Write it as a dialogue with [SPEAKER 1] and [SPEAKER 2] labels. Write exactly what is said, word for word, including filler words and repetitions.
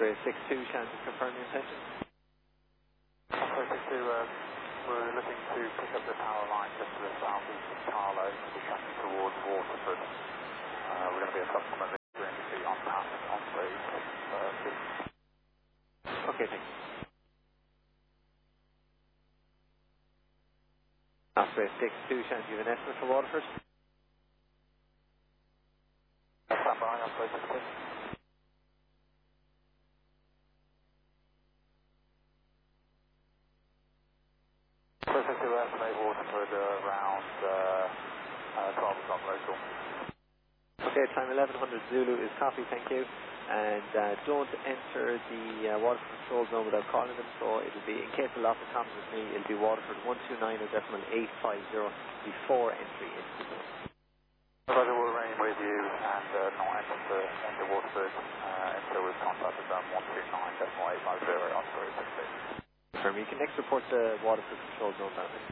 [SPEAKER 1] Osprey six two, Shannon, just confirm your intention.
[SPEAKER 2] Osprey six two, uh, we're looking to pick up the power line just to the southeast of Carlo, to be coming towards Waterford. Uh, we're going to be approximately three hundred feet on path on Osprey six two.
[SPEAKER 1] Okay, thank you. Osprey six two, Shannon, do you have an estimate for Waterford?
[SPEAKER 2] Stand by, Osprey six two. Osprey six two, estimate Waterford uh, around uh, uh, twelve o'clock local.
[SPEAKER 1] Okay, time eleven hundred Zulu is copy, thank you. And uh, don't enter the uh, Waterford control zone without calling them, so it'll be, in case of loss of comms with me, it'll be Waterford one two nine decimal eight five zero before entry into the zone.
[SPEAKER 2] Roger, we'll remain with you and uh, not enter, to, enter Waterford uh, until we've contacted them one two nine decimal eight five zero Osprey six two.
[SPEAKER 1] Confirm, you can next report the Waterford control zone boundary.